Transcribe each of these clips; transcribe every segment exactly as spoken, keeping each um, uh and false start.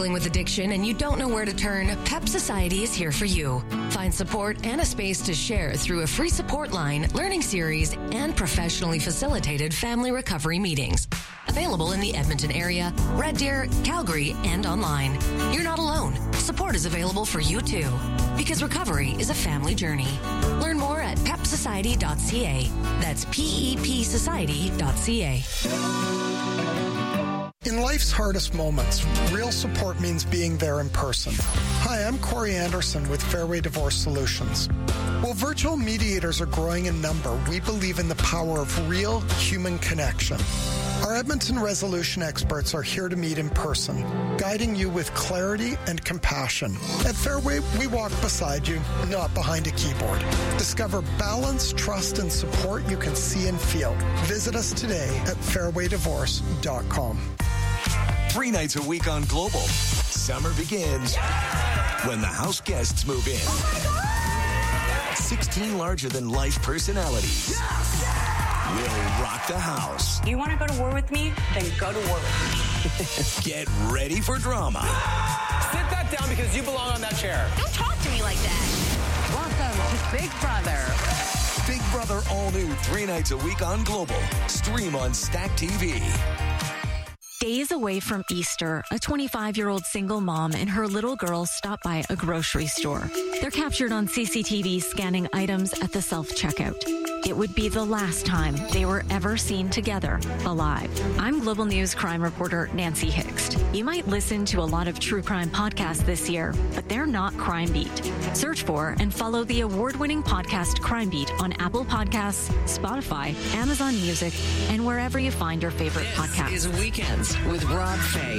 struggling with addiction and you don't know where to turn, PEP Society is here for you. Find support and a space to share through a free support line, learning series, and professionally facilitated family recovery meetings. Available in the Edmonton area, Red Deer, Calgary, and online. You're not alone. Support is available for you too. Because recovery is a family journey. Learn more at pep society dot c a. That's P E P society dot c a. In life's hardest moments, real support means being there in person. Hi, I'm Corey Anderson with Fairway Divorce Solutions. While virtual mediators are growing in number, we believe in the power of real human connection. Our Edmonton resolution experts are here to meet in person, guiding you with clarity and compassion. At Fairway, we walk beside you, not behind a keyboard. Discover balance, trust, and support you can see and feel. Visit us today at fairway divorce dot com. Three nights a week on Global. Summer begins yeah! when the house guests move in. Oh sixteen larger-than-life personalities yes! will rock the house. You want to go to war with me? Then go to war with me. Get ready for drama. Sit that down because you belong on that chair. Don't talk to me like that. Welcome to Big Brother. Big Brother all new three nights a week on Global. Stream on Stack T V. Days away from Easter, a twenty-five-year-old single mom and her little girl stop by a grocery store. They're captured on C C T V scanning items at the self-checkout. It would be the last time they were ever seen together alive. I'm Global News crime reporter Nancy Hixt. You might listen to a lot of true crime podcasts this year, but they're not Crime Beat. Search for and follow the award-winning podcast Crime Beat on Apple Podcasts, Spotify, Amazon Music, and wherever you find your favorite this podcasts. This is Weekends with Rob Fay.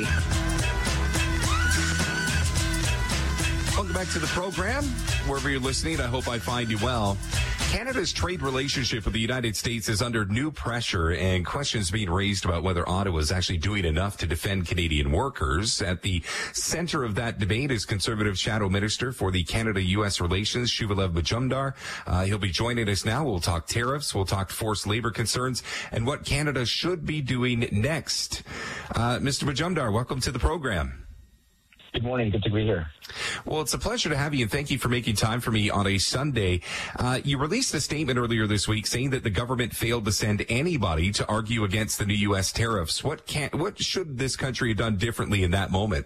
Welcome back to the program. Wherever you're listening, I hope I find you well. Canada's trade relationship with the United States is under new pressure, and questions being raised about whether Ottawa is actually doing enough to defend Canadian workers. At the center of that debate is Conservative Shadow Minister for the Canada-U S Relations, Shuvalev Majumdar. Uh, he'll be joining us now. We'll talk tariffs, we'll talk forced labor concerns, and what Canada should be doing next. Uh, Mister Majumdar, welcome to the program. Good morning. Good to be here. Well, it's a pleasure to have you, and thank you for making time for me on a Sunday. Uh, you released a statement earlier this week saying that the government failed to send anybody to argue against the new U S tariffs. What can, what should this country have done differently in that moment?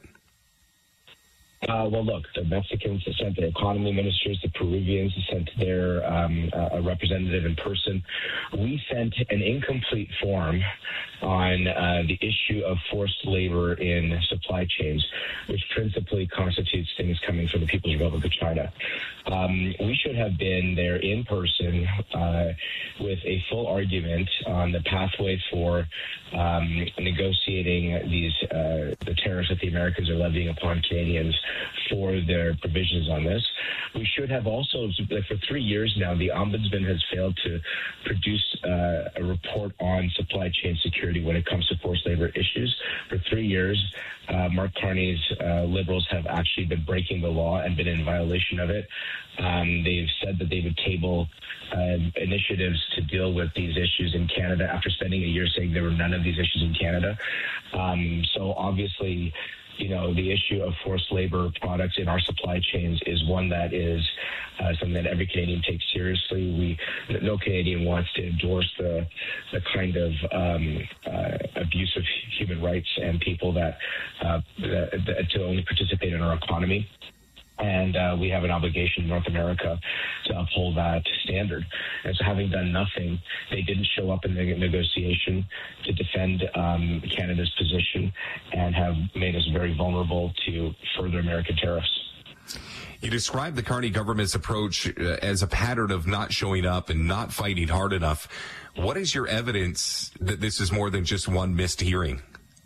Uh, well, look, the Mexicans sent their economy ministers, the Peruvians sent their um, uh, a representative in person. We sent an incomplete form on uh, the issue of forced labor in supply chains, which principally constitutes things coming from the People's Republic of China. Um, we should have been there in person uh, with a full argument on the pathway for um, negotiating these uh, the tariffs that the Americans are levying upon Canadians for their provisions on this. We should have also, for three years now, the Ombudsman has failed to produce uh, a report on supply chain security when it comes to forced labor issues. For three years, uh, Mark Carney's uh, Liberals have actually been breaking the law and been in violation of it. Um, they've said that they would table uh, initiatives to deal with these issues in Canada after spending a year saying there were none of these issues in Canada. Um, so obviously, you know, the issue of forced labor products in our supply chains is one that is uh, something that every Canadian takes seriously. We, no Canadian wants to endorse the the kind of um, uh, abuse of human rights and people that, uh, that, that to only participate in our economy. And uh, we have an obligation in North America to uphold that standard. And so having done nothing, they didn't show up in the negotiation to defend um, Canada's position and have made us very vulnerable to further American tariffs. You described the Carney government's approach uh, as a pattern of not showing up and not fighting hard enough. What is your evidence that this is more than just one missed hearing?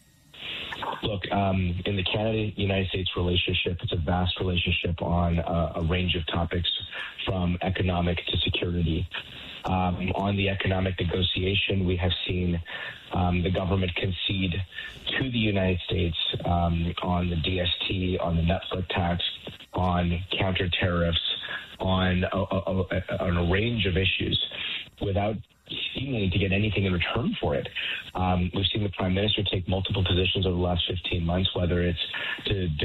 Look, um, in the Canada-United States relationship, it's a vast relationship on uh, a range of topics, from economic to security. Um, on the economic negotiation, we have seen um, the government concede to the United States um, on the D S T, on the Netflix tax, on counter tariffs, on a, a, a, on a range of issues without seemingly to get anything in return for it. Um, we've seen the Prime Minister take multiple positions over the last fifteen months, whether it's to